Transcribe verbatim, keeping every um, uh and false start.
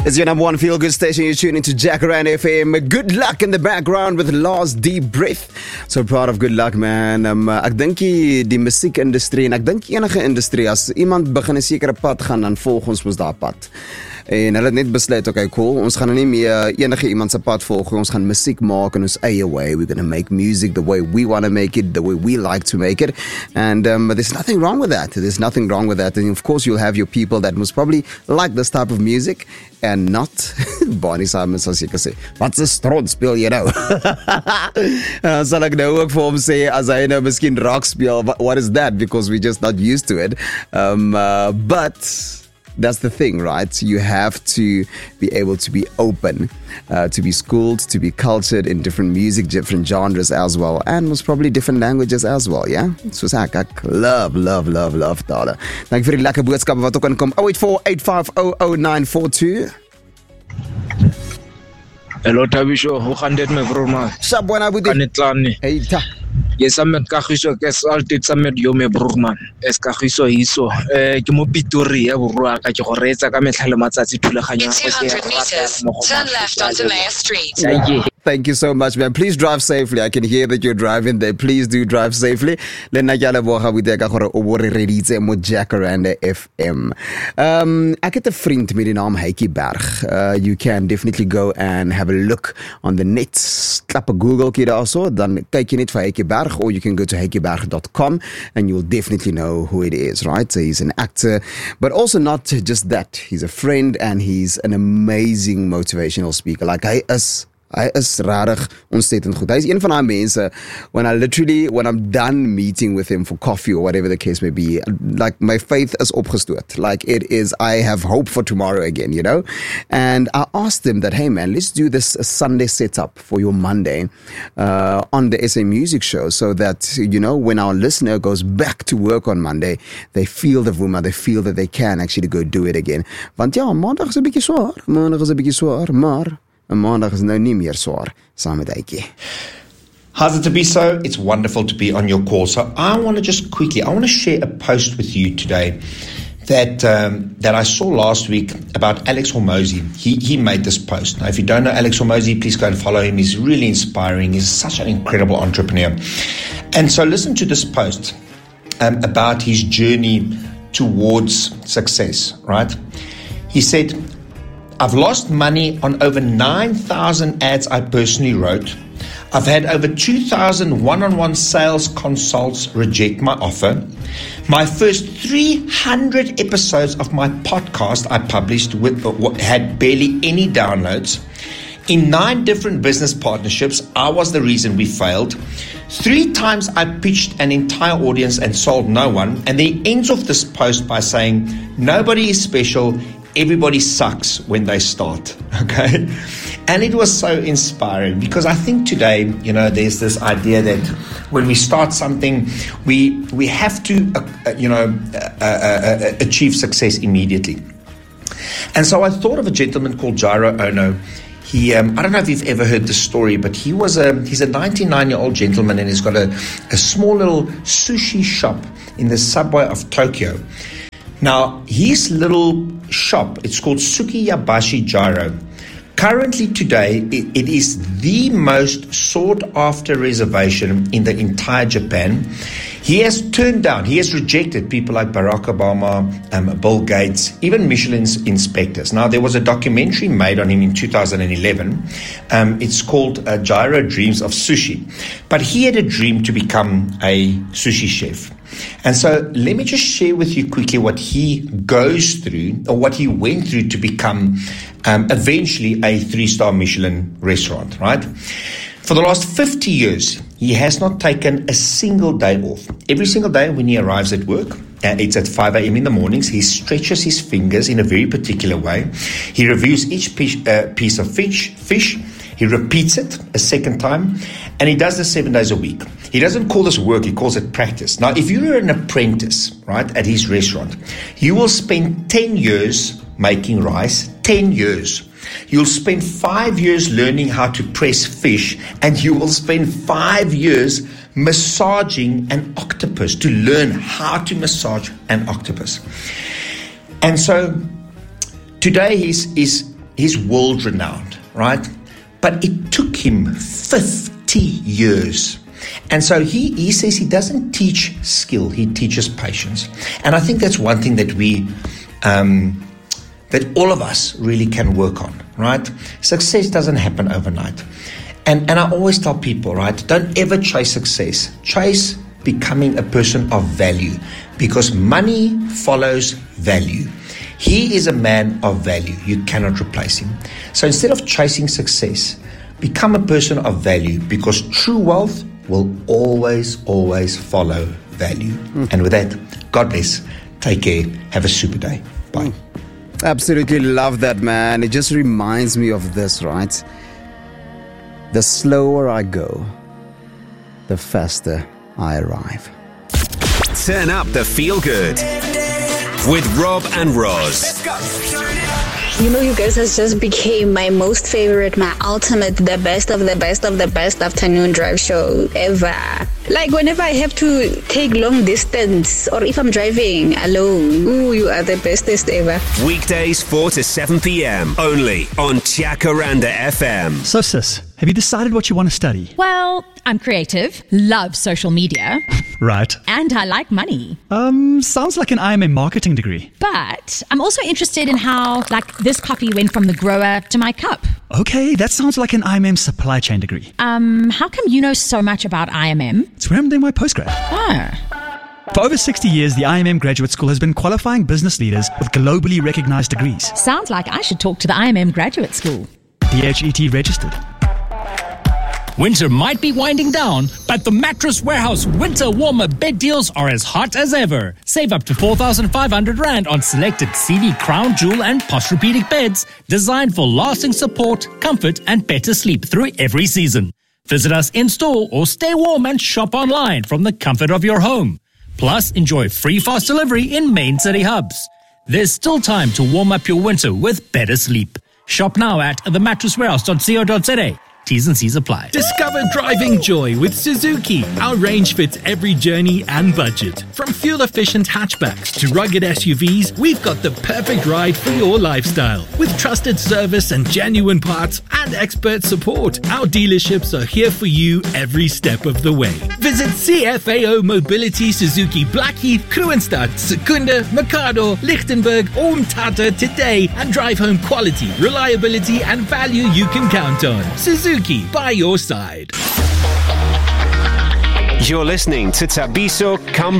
It's your number one feel-good station. You're tuning into Jacaranda F M. Good luck in the background with Last Deep Breath. So proud of Good Luck, man. Um, ek dink die, die musiekindustrie en ek dink enige industrie, as iemand begin 'n sekere pad gaan, dan volg ons mos daai pad. En hulle het net besluit, okay, cool, ons gaan nie meer enige iemand se pad volg, ons gaan musiek maak in ons eie way. We're going to make music the way we want to make it, the way we like to make it. And um, there's nothing wrong with that. There's nothing wrong with that. And of course, you'll have your people that most probably like this type of music and not Bonnie Simons, as jy kan sê. Wat 'n strot speel jy nou? uh, sal ek nou ook vir hom sê, as hy nou miskien rock speel, what is that? Because we're just not used to it. Um, uh, but that's the thing, right? You have to be able to be open, uh, to be schooled, to be cultured in different music, different genres as well, and most probably different languages as well, yeah? So ek, ek love, love, love, love tale. Dank vir die lekker boodskappe wat ook aankom. zero eight four eight five zero zero nine four two. Hello Tabisho, hoe gaan dit met bro man? Shabwana boetie. Kan dit klaar nie. Hey ta. Jy saam met Kagiso, ek is altyd saam met jou my broer man. Es Kagiso hiso. Eh ke mo Pretoria bro ka ke go reetsa ka metlhale matsatsi thulaganyo. In two hundred meters, turn left onto Mayor Street. Thank you so much, man. Please drive safely. I can hear that you're driving there. Please do drive safely. Lena jala boga boete ka gore o bore reditse mo Jacaranda F M. Um, ek het 'n vriend met die naam Heitjie Berg. Uh, you can definitely go and have a look on the net. Klap 'n Google kie daarso, dan kyk jy net vir Heitjie Berg, or you can go to heitjie berg dot com and you'll definitely know who it is, right? So he's an actor, but also not just that. He's a friend and he's an amazing motivational speaker. Like hy is Hy is rarig ontsettend goed. Hy is een van daai mense, when I literally, when I'm done meeting with him for coffee or whatever the case may be, like my faith is opgestoot. Like it is, I have hope for tomorrow again, you know? And I asked him that, hey man, let's do this Sunday setup for your Monday uh, on the S A Music Show, so that, you know, when our listener goes back to work on Monday, they feel the woema, they feel that they can actually go do it again. Want ja, maandag is 'n bietjie swaar, maandag is 'n bietjie swaar, maar maandag is nou nie meer swaar saam met Heitjie. How's it to be so? It's wonderful to be on your call. So I want to just quickly, I want to share a post with you today that um, that I saw last week about Alex Hormozi. He he made this post. Now, if you don't know Alex Hormozi, please go and follow him. He's really inspiring. He's such an incredible entrepreneur. And so listen to this post um, about his journey towards success, right? He said, I've lost money on over nine thousand ads I personally wrote. I've had over two thousand one-on-one sales consults reject my offer. My first three hundred episodes of my podcast I published with, had barely any downloads. In nine different business partnerships, I was the reason we failed. Three times I pitched an entire audience and sold no one. And then he ends off this post by saying, nobody is special. Everybody sucks when they start, okay? And it was so inspiring because I think today, you know, there's this idea that when we start something, we we have to, uh, you know, uh, uh, uh, achieve success immediately. And so I thought of a gentleman called Jairo Ono. He, um, I don't know if you've ever heard this story, but he was a, he's a ninety-nine-year-old gentleman and he's got a, a small little sushi shop in the subway of Tokyo. Now, his little shop, it's called Sukiyabashi Jairo. Currently today, it, it is the most sought-after reservation in the entire Japan. He has turned down, he has rejected people like Barack Obama, um, Bill Gates, even Michelin's inspectors. Now, there was a documentary made on him in two thousand eleven. Um, it's called uh, Jairo Dreams of Sushi. But he had a dream to become a sushi chef. And so let me just share with you quickly what he goes through, or what he went through to become um, eventually a three-star Michelin restaurant, right? For the last fifty years, he has not taken a single day off. Every single day when he arrives at work, uh, it's at five a.m. in the mornings, he stretches his fingers in a very particular way. He reviews each piece, uh, piece of fish, fish. He repeats it a second time, and he does this seven days a week. He doesn't call this work, he calls it practice. Now, if you're an apprentice, right, at his restaurant, you will spend ten years making rice, ten years. You'll spend five years learning how to press fish, and you will spend five years massaging an octopus, to learn how to massage an octopus. And so today he's, he's he's world renowned, right? But it took him fifty years. And so he, he says he doesn't teach skill, he teaches patience. And I think that's one thing that we, um, that all of us really can work on, right? Success doesn't happen overnight. And, and I always tell people, right, don't ever chase success. Chase becoming a person of value, because money follows value. He is a man of value. You cannot replace him. So instead of chasing success, become a person of value, because true wealth will always, always follow value. Mm. And with that, God bless. Take care. Have a super day. Bye. Mm. Absolutely love that, man. It just reminds me of this, right? The slower I go, the faster I arrive. Turn up the feel good with Rob and Roz. You know, you guys has just became my most favorite, my ultimate, the best of the best of the best afternoon drive show ever. Like whenever I have to take long distance or if I'm driving alone, ooh, you are the bestest ever. Weekdays four to seven p.m. only on Jacaranda F M. So sis, have you decided what you want to study? Well, I'm creative, love social media. Right. And I like money. Um, sounds like an I M M marketing degree. But I'm also interested in how, like, this coffee went from the grower to my cup. Okay, that sounds like an I M M supply chain degree. Um, how come you know so much about I M M? It's where I'm doing my postgrad. Oh. For over sixty years, the I M M Graduate School has been qualifying business leaders with globally recognized degrees. Sounds like I should talk to the I M M Graduate School. D H E T registered. Winter might be winding down, but the Mattress Warehouse Winter Warmer bed deals are as hot as ever. Save up to four thousand five hundred rand on selected C V Crown Jewel and Posturepedic beds designed for lasting support, comfort, and better sleep through every season. Visit us in-store or stay warm and shop online from the comfort of your home. Plus, enjoy free fast delivery in main city hubs. There's still time to warm up your winter with better sleep. Shop now at the mattress warehouse dot co dot za. T's and C's apply. Discover driving joy with Suzuki. Our range fits every journey and budget. From fuel-efficient hatchbacks to rugged S U Vs, we've got the perfect ride for your lifestyle. With trusted service and genuine parts and expert support, our dealerships are here for you every step of the way. Visit C F A O Mobility Suzuki Blackheath, Kruenstad, Secunda, Mikado, Lichtenberg, or Umtata today and drive home quality, reliability, and value you can count on. Suzuki, by your side. You're listening to Tabiso Come